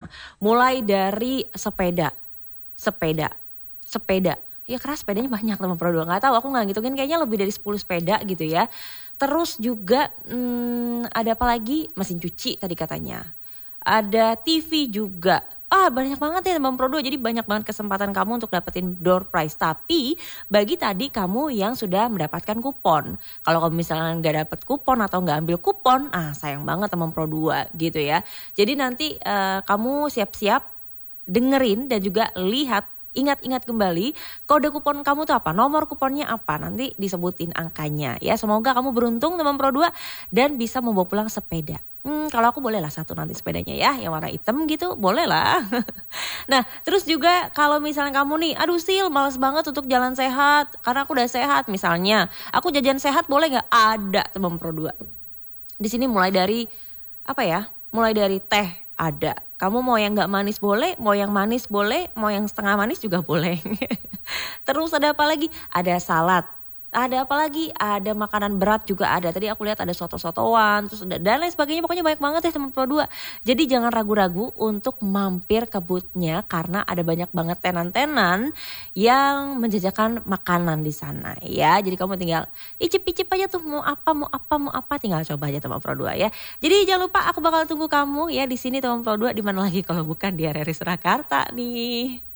mulai dari sepeda, sepeda, sepeda. Ya keras sepedanya banyak teman Pro 2. Gak tahu, aku gak ngitungin, kayaknya lebih dari 10 sepeda gitu ya. Terus juga ada apa lagi? Mesin cuci tadi katanya. Ada TV juga. Banyak banget ya teman Pro 2. Jadi banyak banget kesempatan kamu untuk dapetin door prize. Tapi bagi tadi kamu yang sudah mendapatkan kupon. Kalau kamu misalnya gak dapet kupon atau gak ambil kupon, sayang banget teman Pro 2 gitu ya. Jadi nanti kamu siap-siap dengerin dan juga lihat. Ingat-ingat kembali kode kupon kamu tuh apa, nomor kuponnya apa, nanti disebutin angkanya ya. Semoga kamu beruntung teman Pro 2 dan bisa membawa pulang sepeda. Kalau aku boleh lah satu nanti sepedanya ya, yang warna hitam gitu boleh lah. Nah terus juga kalau misalnya kamu nih, aduh Sil males banget untuk jalan sehat karena aku udah sehat misalnya. Aku jajan sehat boleh gak? Ada teman Pro 2. Di sini mulai dari apa ya, mulai dari teh ada. Kamu mau yang gak manis boleh, mau yang manis boleh, mau yang setengah manis juga boleh. Terus ada apa lagi? Ada salad. Ada apa lagi? Ada makanan berat juga ada. Tadi aku lihat ada soto-sotoan, terus dan lain sebagainya. Pokoknya banyak banget ya teman Pro 2. Jadi jangan ragu-ragu untuk mampir ke booth-nya karena ada banyak banget tenan-tenan yang menjajakan makanan di sana ya. Jadi kamu tinggal icip-icip aja tuh mau apa, tinggal coba aja teman Pro 2 ya. Jadi jangan lupa aku bakal tunggu kamu ya di sini teman Pro 2, di mana lagi kalau bukan di RRI Surakarta nih.